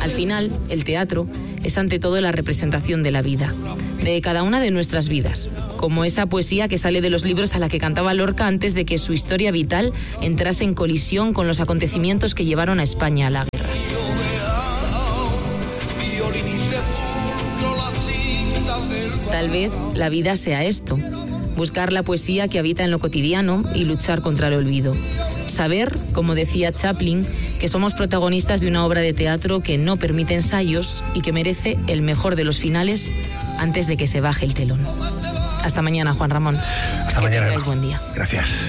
Al final, el teatro es ante todo la representación de la vida, de cada una de nuestras vidas, como esa poesía que sale de los libros a la que cantaba Lorca antes de que su historia vital entrase en colisión con los acontecimientos que llevaron a España a la guerra. Tal vez la vida sea esto, buscar la poesía que habita en lo cotidiano y luchar contra el olvido. Saber, como decía Chaplin, que somos protagonistas de una obra de teatro que no permite ensayos y que merece el mejor de los finales antes de que se baje el telón. Hasta mañana, Juan Ramón. Hasta mañana. Que tengáis buen día. Gracias.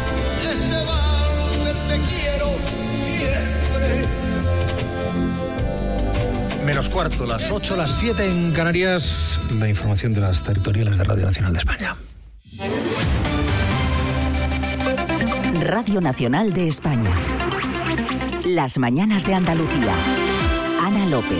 Menos cuarto, las 8, las 7 en Canarias. La información de las territoriales de Radio Nacional de España. Radio Nacional de España. Las mañanas de Andalucía. Ana López.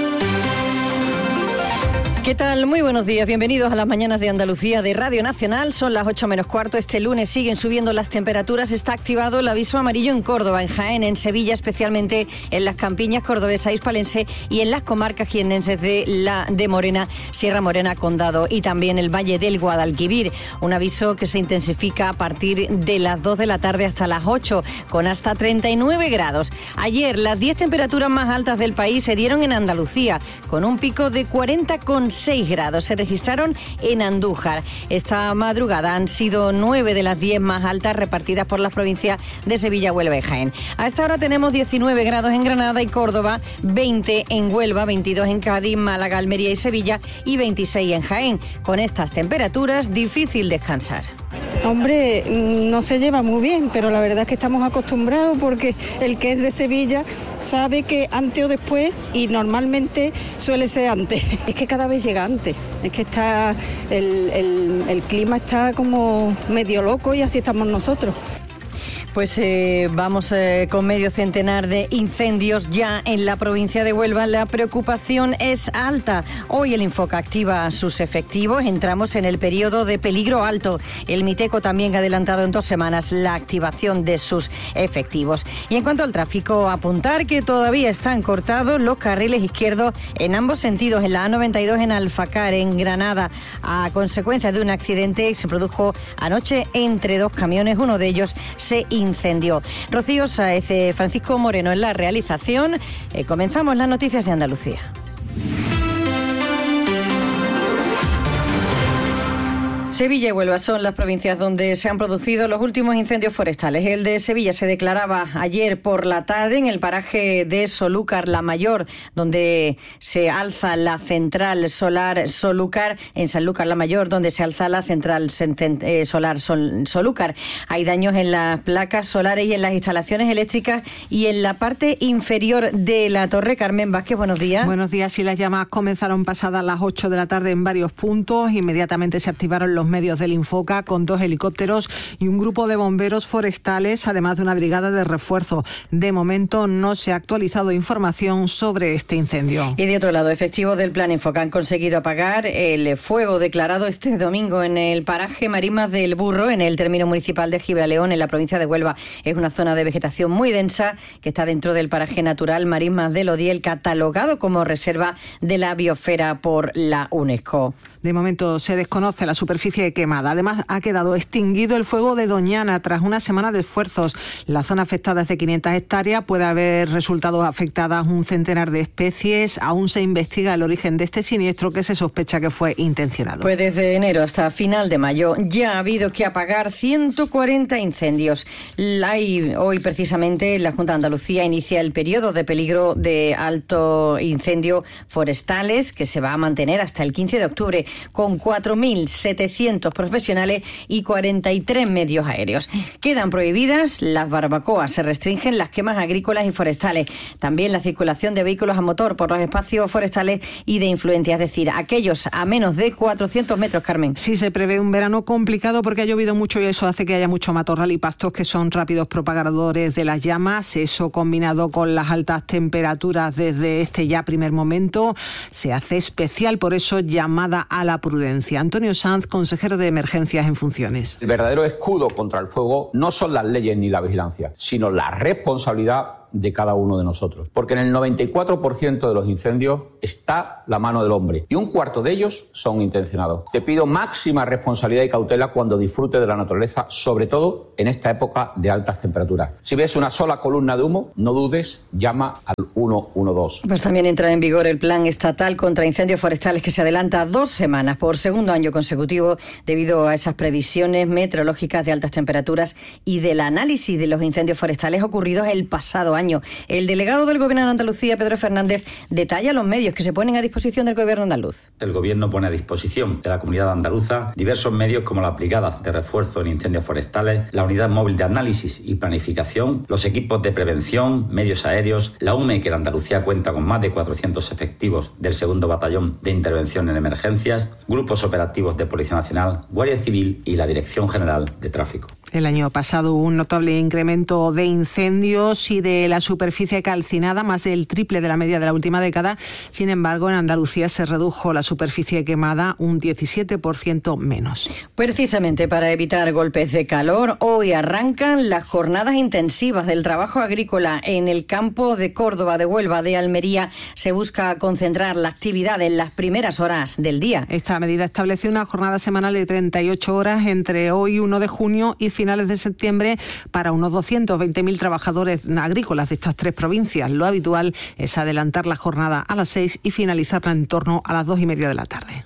¿Qué tal? Muy buenos días, bienvenidos a las mañanas de Andalucía de Radio Nacional. Son las 8 menos cuarto. Este lunes siguen subiendo las temperaturas. Está activado el aviso amarillo en Córdoba, en Jaén, en Sevilla, especialmente en las campiñas cordobesa, hispalense y en las comarcas jiennenses de Morena, Sierra Morena, Condado y también el Valle del Guadalquivir. Un aviso que se intensifica a partir de las 2 de la tarde hasta las 8, con hasta 39 grados. Ayer las 10 temperaturas más altas del país se dieron en Andalucía, con un pico de 40,6 grados. Se registraron en Andújar. Esta madrugada han sido 9 de las 10 más altas repartidas por las provincias de Sevilla, Huelva y Jaén. A esta hora tenemos 19 grados en Granada y Córdoba, 20 en Huelva, 22 en Cádiz, Málaga, Almería y Sevilla y 26 en Jaén. Con estas temperaturas, difícil descansar. Hombre, no se lleva muy bien, pero la verdad es que estamos acostumbrados porque el que es de Sevilla sabe que antes o después, y normalmente suele ser antes. Es que cada vez llega antes, es que está el clima está como medio loco y así estamos nosotros. Pues vamos con medio centenar de incendios ya en la provincia de Huelva. La preocupación es alta. Hoy el Infoca activa sus efectivos. Entramos en el periodo de peligro alto. El Miteco también ha adelantado en 2 semanas la activación de sus efectivos. Y en cuanto al tráfico, apuntar que todavía están cortados los carriles izquierdos en ambos sentidos. En la A92 en Alfacar, en Granada, a consecuencia de un accidente que se produjo anoche entre 2 camiones. Uno de ellos se incendió. Rocío Sáez, Francisco Moreno en la realización. Comenzamos las noticias de Andalucía. Sevilla y Huelva son las provincias donde se han producido los últimos incendios forestales. El de Sevilla se declaraba ayer por la tarde en el paraje de Solúcar la Mayor, donde se alza la central solar Solúcar, en Sanlúcar la Mayor, donde se alza la central solar Solúcar. Hay daños en las placas solares y en las instalaciones eléctricas y en la parte inferior de la torre. Carmen Vázquez, buenos días. Buenos días. Y las llamadas comenzaron pasadas las 8 de la tarde en varios puntos. Inmediatamente se activaron los medios del Infoca con 2 helicópteros y un grupo de bomberos forestales, además de una brigada de refuerzo. De momento no se ha actualizado información sobre este incendio. Y de otro lado, efectivos del Plan Infoca han conseguido apagar el fuego declarado este domingo en el paraje Marismas del Burro, en el término municipal de Gibraleón, en la provincia de Huelva. Es una zona de vegetación muy densa que está dentro del paraje natural Marismas del Odiel, catalogado como reserva de la biosfera por la UNESCO. De momento se desconoce la superficie quemada. Además, ha quedado extinguido el fuego de Doñana tras una semana de esfuerzos. La zona afectada es de 500 hectáreas. Puede haber resultado afectadas un centenar de especies. Aún se investiga el origen de este siniestro, que se sospecha que fue intencionado. Pues desde enero hasta final de mayo ya ha habido que apagar 140 incendios. Hoy precisamente la Junta de Andalucía inicia el periodo de peligro de alto incendio forestales, que se va a mantener hasta el 15 de octubre. Con 4.700 profesionales y 43 medios aéreos. Quedan prohibidas las barbacoas, se restringen las quemas agrícolas y forestales, también la circulación de vehículos a motor por los espacios forestales y de influencia, es decir, aquellos a menos de 400 metros, Carmen. Sí, se prevé un verano complicado porque ha llovido mucho y eso hace que haya mucho matorral y pastos que son rápidos propagadores de las llamas. Eso, combinado con las altas temperaturas desde este ya primer momento, se hace especial, por eso llamada a la prudencia. Antonio Sanz, consejero de Emergencias en funciones. El verdadero escudo contra el fuego no son las leyes ni la vigilancia, sino la responsabilidad de cada uno de nosotros. Porque en el 94% de los incendios está la mano del hombre y un cuarto de ellos son intencionados. Te pido máxima responsabilidad y cautela cuando disfrutes de la naturaleza, sobre todo en esta época de altas temperaturas. Si ves una sola columna de humo, no dudes, llama al 112. Pues también entra en vigor el Plan Estatal contra Incendios Forestales, que se adelanta 2 semanas por segundo año consecutivo debido a esas previsiones meteorológicas de altas temperaturas y del análisis de los incendios forestales ocurridos el pasado año. El delegado del Gobierno de Andalucía, Pedro Fernández, detalla los medios que se ponen a disposición del Gobierno andaluz. El Gobierno pone a disposición de la comunidad andaluza diversos medios como las brigadas de refuerzo en incendios forestales, la unidad móvil de análisis y planificación, los equipos de prevención, medios aéreos, la UME, que en Andalucía cuenta con más de 400 efectivos del 2º Batallón de Intervención en Emergencias, grupos operativos de Policía Nacional, Guardia Civil y la Dirección General de Tráfico. El año pasado hubo un notable incremento de incendios y de la superficie calcinada, más del triple de la media de la última década. Sin embargo, en Andalucía se redujo la superficie quemada un 17% menos. Precisamente para evitar golpes de calor, hoy arrancan las jornadas intensivas del trabajo agrícola en el campo de Córdoba, de Huelva, de Almería. Se busca concentrar la actividad en las primeras horas del día. Esta medida establece una jornada semanal de 38 horas entre hoy 1 de junio y finales de septiembre para unos 220.000 trabajadores agrícolas de estas 3 provincias. Lo habitual es adelantar la jornada a las 6 y finalizarla en torno a las 2:30 de la tarde.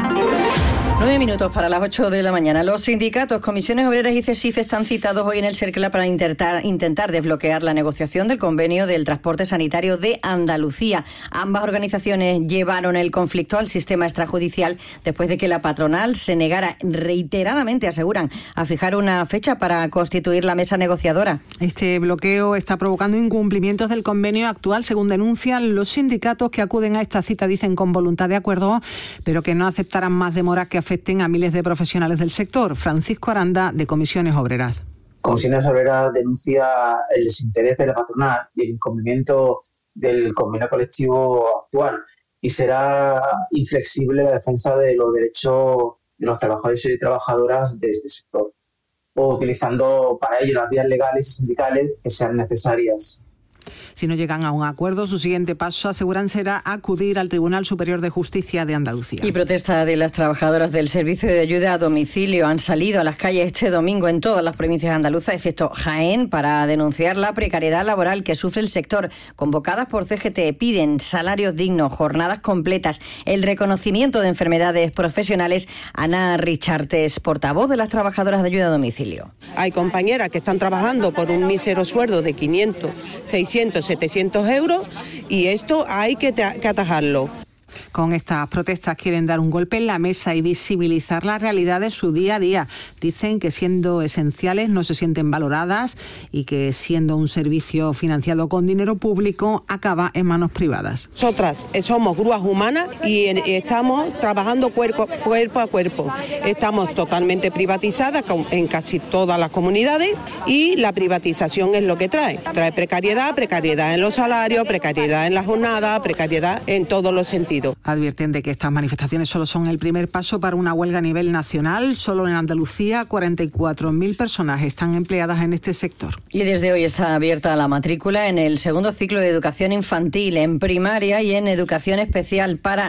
9 minutos para las 8 de la mañana. Los sindicatos, comisiones obreras y CESIF están citados hoy en el CERCLA para intentar desbloquear la negociación del convenio del transporte sanitario de Andalucía. Ambas organizaciones llevaron el conflicto al sistema extrajudicial después de que la patronal se negara reiteradamente, aseguran, a fijar una fecha para constituir la mesa negociadora. Este bloqueo está provocando incumplimientos del convenio actual, según denuncian los sindicatos que acuden a esta cita, dicen con voluntad de acuerdo, pero que no aceptarán más demoras que afecten a miles de profesionales del sector. Francisco Aranda, de Comisiones Obreras. Comisiones Obreras denuncia el desinterés de la patronal y el incumplimiento del convenio colectivo actual y será inflexible la defensa de los derechos de los trabajadores y trabajadoras de este sector, o utilizando para ello las vías legales y sindicales que sean necesarias. Si no llegan a un acuerdo, su siguiente paso, aseguran, será acudir al Tribunal Superior de Justicia de Andalucía. Y protesta de las trabajadoras del Servicio de Ayuda a Domicilio han salido a las calles este domingo en todas las provincias andaluzas, excepto Jaén, para denunciar la precariedad laboral que sufre el sector. Convocadas por CGT, piden salarios dignos, jornadas completas, el reconocimiento de enfermedades profesionales. Ana Richartes, portavoz de las trabajadoras de Ayuda a Domicilio. Hay compañeras que están trabajando por un mísero sueldo de 500, 600, 700 euros y esto hay que atajarlo. Con estas protestas quieren dar un golpe en la mesa y visibilizar la realidad de su día a día. Dicen que siendo esenciales no se sienten valoradas y que siendo un servicio financiado con dinero público acaba en manos privadas. Nosotras somos grúas humanas y estamos trabajando cuerpo a cuerpo. Estamos totalmente privatizadas en casi todas las comunidades y la privatización es lo que trae. Trae precariedad en los salarios, precariedad en la jornada, precariedad en todos los sentidos. Advierten de que estas manifestaciones solo son el primer paso para una huelga a nivel nacional. Solo en Andalucía 44.000 personas están empleadas en este sector. Y desde hoy está abierta la matrícula en el segundo ciclo de educación infantil, en primaria y en educación especial para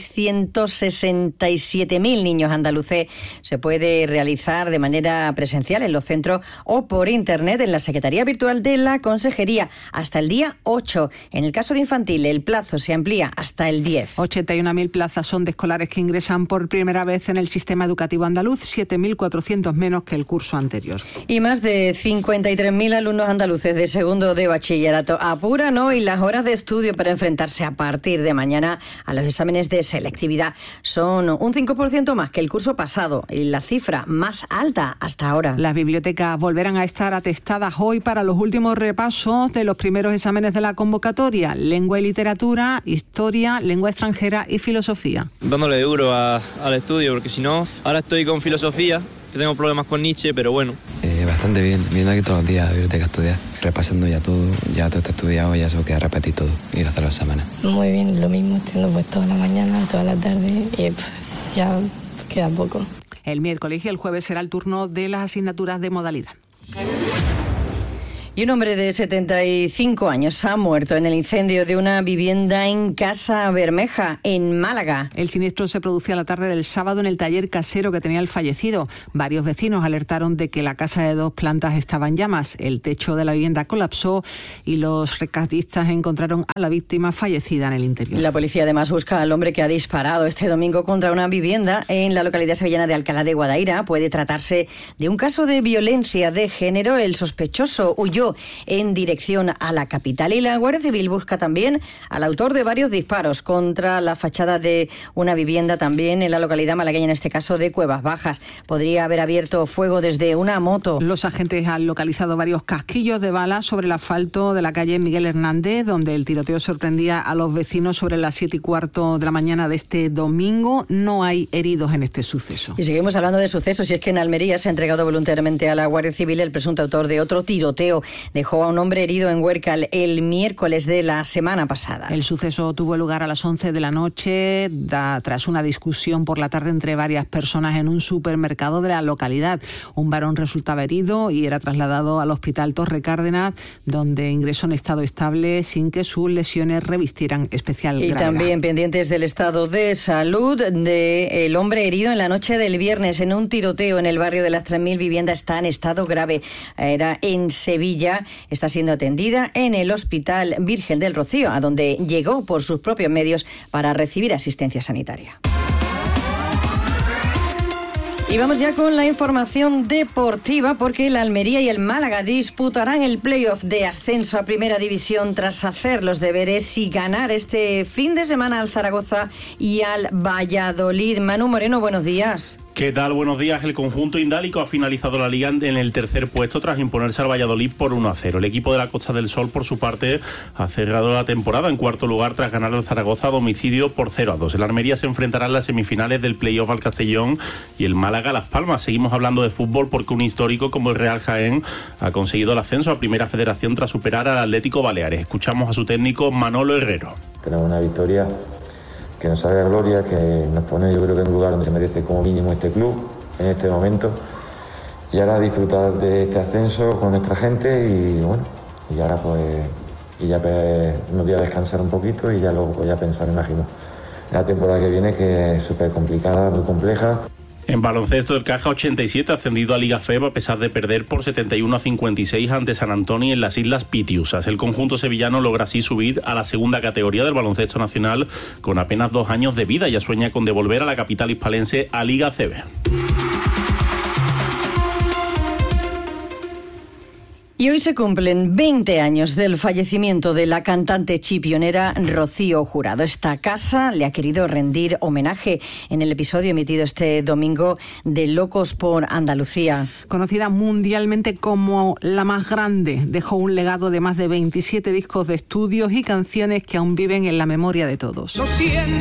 667.000 niños andaluces. Se puede realizar de manera presencial en los centros o por internet en la Secretaría Virtual de la Consejería hasta el día 8. En el caso de infantil, el plazo se amplía hasta el 10. 81.000 plazas son de escolares que ingresan por primera vez en el sistema educativo andaluz, 7.400 menos que el curso anterior. Y más de 53.000 alumnos andaluces de segundo de bachillerato apuran hoy las horas de estudio para enfrentarse a partir de mañana a los exámenes de selectividad. Son un 5% más que el curso pasado y la cifra más alta hasta ahora. Las bibliotecas volverán a estar atestadas hoy para los últimos repasos de los primeros exámenes de la convocatoria: lengua y literatura, historia, lengua extranjera y filosofía. Dándole duro al estudio, porque si no, ahora estoy con filosofía, tengo problemas con Nietzsche, pero bueno. Bastante bien, viendo aquí todos los días a la biblioteca a estudiar, repasando ya todo está estudiado, ya eso queda repetir todo, ir a hacer las semanas. Muy bien, lo mismo, estudiando pues toda la mañana, toda la tarde y ya queda poco. El miércoles y el jueves será el turno de las asignaturas de modalidad. Y un hombre de 75 años ha muerto en el incendio de una vivienda en Casa Bermeja, en Málaga. El siniestro se producía la tarde del sábado en el taller casero que tenía el fallecido. Varios vecinos alertaron de que la casa de 2 plantas estaba en llamas. El techo de la vivienda colapsó y los rescatistas encontraron a la víctima fallecida en el interior. La policía además busca al hombre que ha disparado este domingo contra una vivienda en la localidad sevillana de Alcalá de Guadaira. Puede tratarse de un caso de violencia de género. El sospechoso huyó en dirección a la capital y la Guardia Civil busca también al autor de varios disparos contra la fachada de una vivienda también en la localidad malagueña, en este caso de Cuevas Bajas. Podría haber abierto fuego desde una moto. Los agentes han localizado varios casquillos de bala sobre el asfalto de la calle Miguel Hernández, donde el tiroteo sorprendía a los vecinos sobre las 7:15 de la mañana de este domingo. No hay heridos en este suceso. Y seguimos hablando de sucesos, y es que en Almería se ha entregado voluntariamente a la Guardia Civil el presunto autor de otro tiroteo. Dejó a un hombre herido en Huércal el miércoles de la semana pasada. El suceso tuvo lugar a las 11 de la noche, tras una discusión por la tarde entre varias personas en un supermercado de la localidad. Un varón resultaba herido y era trasladado al hospital Torre Cárdenas, donde ingresó en estado estable sin que sus lesiones revistieran especial gravedad. Y también pendientes del estado de salud del hombre herido en la noche del viernes en un tiroteo en el barrio de las 3.000 viviendas. Está en estado grave. Era en Sevilla. Está siendo atendida en el Hospital Virgen del Rocío, a donde llegó por sus propios medios para recibir asistencia sanitaria. Y vamos ya con la información deportiva, porque el Almería y el Málaga disputarán el playoff de ascenso a Primera División tras hacer los deberes y ganar este fin de semana al Zaragoza y al Valladolid. Manu Moreno, buenos días. ¿Qué tal? Buenos días. El conjunto indálico ha finalizado la liga en el tercer puesto tras imponerse al Valladolid por 1-0. El equipo de la Costa del Sol, por su parte, ha cerrado la temporada en cuarto lugar tras ganar al Zaragoza a domicilio por 0-2. El Almería se enfrentará en las semifinales del playoff al Castellón y el Málaga a Las Palmas. Seguimos hablando de fútbol porque un histórico como el Real Jaén ha conseguido el ascenso a Primera Federación tras superar al Atlético Baleares. Escuchamos a su técnico Manolo Herrero. Tenemos una victoria que nos haga gloria, que nos pone, yo creo que en un lugar donde se merece como mínimo este club en este momento, y ahora disfrutar de este ascenso con nuestra gente y bueno, y ahora pues unos días descansar un poquito y ya luego pues ya pensar, imagino, en la temporada que viene, que es súper complicada, muy compleja. En baloncesto, el Caja 87 ha ascendido a Liga FEB a pesar de perder por 71-56 ante San Antonio en las Islas Pitiusas. El conjunto sevillano logra así subir a la segunda categoría del baloncesto nacional con apenas 2 años de vida. Ya sueña con devolver a la capital hispalense a Liga CB. Y hoy se cumplen 20 años del fallecimiento de la cantante chipionera Rocío Jurado. Esta casa le ha querido rendir homenaje en el episodio emitido este domingo de Locos por Andalucía. Conocida mundialmente como la más grande, dejó un legado de más de 27 discos de estudios y canciones que aún viven en la memoria de todos.